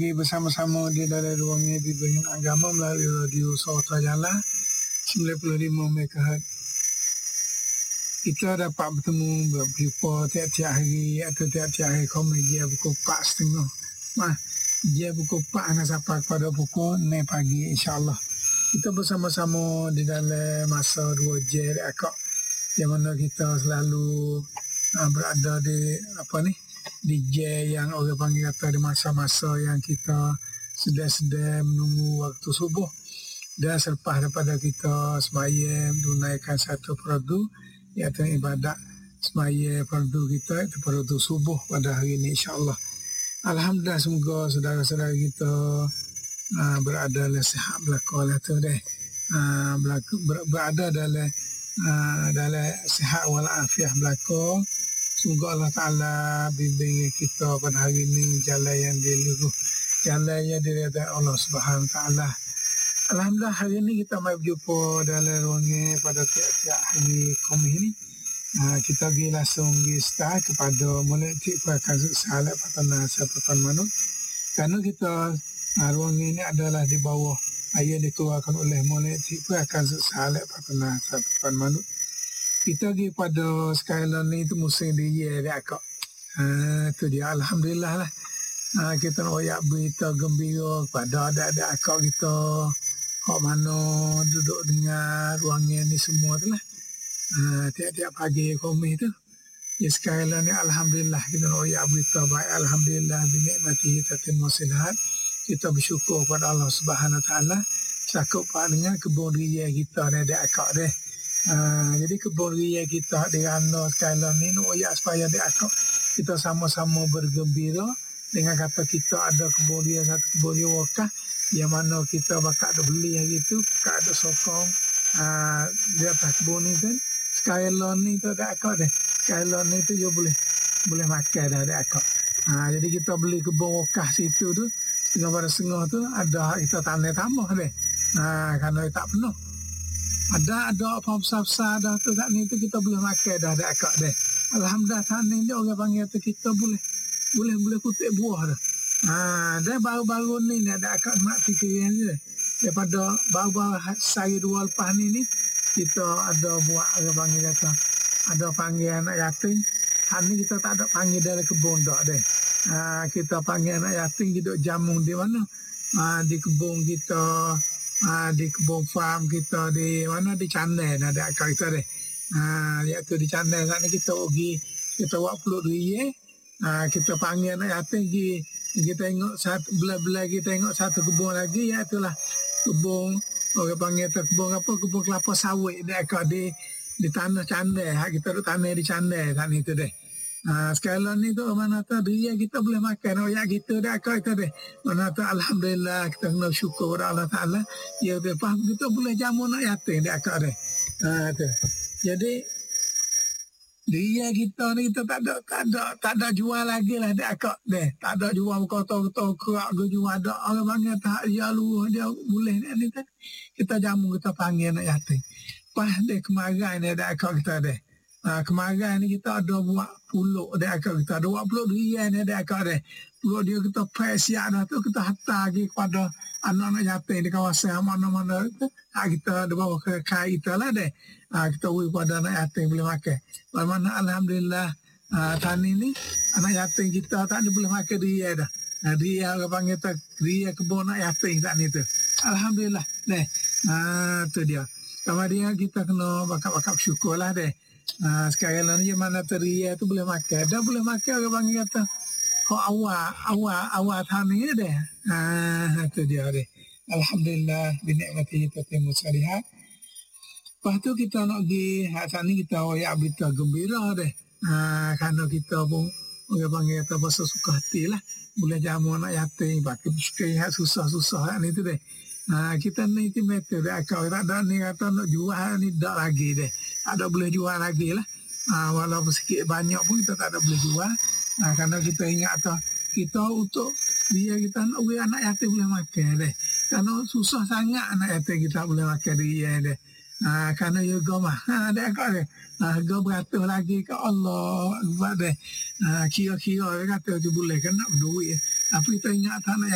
Bersama-sama di dalam ruangnya bimbingan agama melalui radio Sawata Jala 95 MHz. Kita dapat bertemu berjumpa tiap-tiap hari atau tiap-tiap hari komedi pukul 4.30. Dia pukul 4 akan sampai pada pukul 6 pagi insya-Allah. Kita bersama-sama di dalam masa 2 jam akak di mana kita selalu berada di jam yang orang panggil kata di masa-masa yang kita sedang menunggu waktu subuh. Dan selepas daripada kita sembahyang tunaikan satu fardu iaitu ibadat sembahyang fardu kita itu fardu subuh pada hari ini insya-Allah. Alhamdulillah, semoga saudara-saudara kita berada dalam sihat belaka tu deh. Berada dalam sihat wal afiah belaka. Semoga Allah Ta'ala bimbing kita pada hari ini jalan yang dilurus, jalan yang diridai Allah Subhanahu Wa Ta'ala. Alhamdulillah, hari ini kita mai berjumpa dalam ruangnya pada tiap-tiap hari kami ini. Kita pergi langsung start kepada mulai cikgu akan salat patana sapatan manut. Kerana kita ruang ini adalah di bawah ayat dikeluarkan oleh mulai cikgu akan salat patana sapatan manut. Kita pergi pada sekarang ni itu musim dia akak. Itu dia, alhamdulillah lah. Kita nak royak berita gembira kepada adik-adik akak kita kok mana duduk dengan ruangnya ni semua tu lah. Tiap-tiap pagi kami tu. Ya sekarang ni alhamdulillah kita nak royak berita baik. Alhamdulillah binikmati tatimmu sihat. Kita bersyukur kepada Allah Subhanahu Wa Ta'ala. Sakup dengan kebun raya kita ni adik akak deh. Jadi kebun raya kita di Rana sekarang ni nak royak supaya adik akak kita sama-sama bergembira dengan kata kita ada kebun raya, satu kebun raya wakaf yang mana kita bakal ada beli hari tu, bakal ada sokong di atas kebun ni kan. Sekarang ni tu adik akak deh. Sekarang ni tu dia boleh makan dah adik akak. Jadi kita beli kebun wakaf situ tu setengah pada setengah tu ada kita tanah tambah deh. Kerana tak penuh. Ada apa besar-besar dah tu kat ni tu kita boleh makan dah adik akak deh. Alhamdulillah, tanah ni orang panggil tu kita boleh kutip buah dah. Dan baru-baru ni ada akak nak fikiran je. Daripada baru-baru saya 2 lepas ni kita ada buat orang panggil kata ada panggil anak yatim. Hari ni kita tak ada panggil dari kebun dak deh. Kita panggil anak yatim hidup jamu di mana? Di kebun kita, di kebun farm kita di mana, di Candai ada akak kita deh. Iaitu di Candai kat ni kita pergi kita buat peluk dia. Kita panggil anak yatim pergi kita tengok satu belah-belah kita tengok satu kebun lagi iaitu lah kebun orang panggil kebun apa, kebun kelapa sawit dia akak di tanah Candai. Kita duduk tanah di Candai kat ni tu deh. Sekarang ni tu mana tu dia kita boleh makan royak kita dah akak kita deh. Mana tu alhamdulillah kita kena syukur kepada Allah Ta'ala. Ya tu faham kita boleh jamu nak yatim dah akak deh. Tu. Jadi dia kita ni kita tak ada jual lagi lah dak akak deh. Tak ada jual kota-kota kerak ke jual ada orang panggil tak dia lu dia boleh ni kan. Kita jamu kita panggil nak yatim. Pas deh kemarin ni dak akak kita deh. Kemarin ni kita ada buat puluk dak akak kita. Ada buat puluk dia ni dak akak deh. Puluk dia kita siap dah tu kita hantar lagi kepada anak-anak yatim di kawasan mana-mana tu. Kita ada bawa ke kai kita lah deh. Kita beri pada anak yatim boleh makan. Mana alhamdulillah tahun ini anak yatim kita tak ada boleh makan dia dah. Dia orang panggil tak dia kebun anak yatim tak ni tu. Alhamdulillah deh. Tu dia. Kemudian kita kena bakap-bakap syukurlah deh. Sekarang ni mana tu dia tu boleh makan. Dah boleh makan orang panggil kata kau awak tahun ni deh. Tu dia deh. Alhamdulillah binikmati tatimmu salihat. Lepas tu kita nak pergi saat ni kita royak berita gembira deh. Kerana kita pun orang panggil kata pasal suka hati lah. Boleh jamu anak yatim pakai sikit susah-susah ni tu deh. Kita ni betul deh. Kalau tak ada ni kata nak jual ni tak lagi deh. Tak ada boleh jual lagi lah. Walaupun sikit banyak pun kita tak ada boleh jual. Kerana kita ingat tu kita untuk dia kita nak beri anak yatim boleh makan deh. Kerana susah sangat anak yatim kita boleh makan dia deh. Kerana juga ada akak deh. Harga beratus lagi ke Allah buat deh. Kira-kira dia kata tu boleh kan nak berduit. Tapi kita ingat tak nak